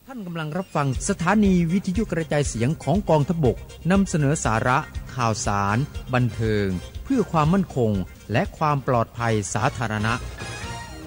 ท่านกำลังรับฟังสถานีวิทยุกระจายเสียงของกองทัพบกนำเสนอสาระข่าวสารบันเทิงเพื่อความมั่นคงและความปลอดภัยสาธารณะ